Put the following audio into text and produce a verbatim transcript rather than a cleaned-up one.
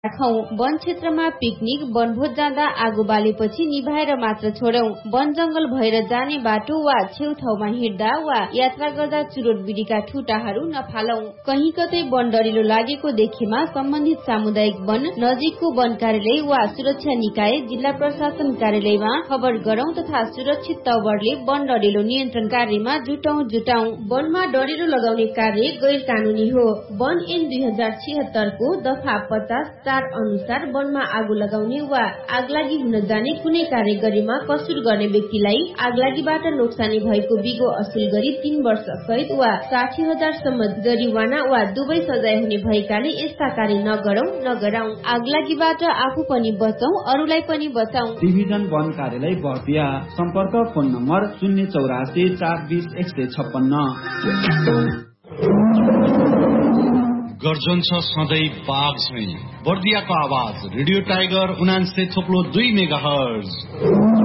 राखौं। वन क्षेत्रमा पिकनिक वनभोज जाँदा आगो बालेपछि निभाएर मात्र छोडौं। वन जंगल भएर जाने बाटो वा छेउछाउमा हिँड्दा वा यात्रा गर्दा चुरोट बिडीका ठुटाहरू नफालौं। कहीं कतै वन डरिलो लागेको देखेमा सम्बन्धित सामुदायिक वन, नजिकको वन कार्यालय वा सुरक्षा निकाय, जिल्ला प्रशासन कार्यालयमा खबर गरौं तथा सुरक्षित तवरले वन डरिलो नियन्त्रण कार्यमा जुटौं जुटाउँ। वनमा डरिलो लगाउने कार्य गैर कानूनी हो। वन ऐन दुई हजार छिहत्तरको दफा पचास चार अनुसार वनमा आगो लगाउने वा आगलागी हुन जाने कुनै कार्य गरेमा कसुर गर्ने व्यक्तिलाई आगलागीबाट नोक्सानी भएको बिगो असुल गरी तीन वर्ष सहित वा साठी हजार सम्म जरिवाना वा दुवै सजाय हुने भएकाले यस्ता कार्य नगरौं नगराउँ। आगलागीबाट आफू पनि बचौं, अरूलाई पनि बचाउँ। डिभिजन वन कार्यालय बर्दिया। सम्पर्क फोन नम्बर शून्य चौरासी चार बीस एक सय छप्पन्न। गर्जन छ सधैँ बाघ झैं। बर्दियाको आवाज रेडियो टाइगर उनान्से थोप्लो दुई मेगा हर्ज।